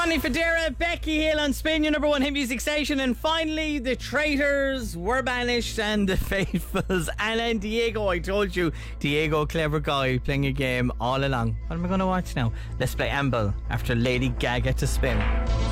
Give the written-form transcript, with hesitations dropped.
Sonny Fodera, Becky Hill on Spin, your number one hit music station. And finally, the traitors were banished and the faithfuls. And then Diego, I told you, Diego, clever guy, playing a game all along. What am I going to watch now? Let's play Amble after Lady Gaga to Spin.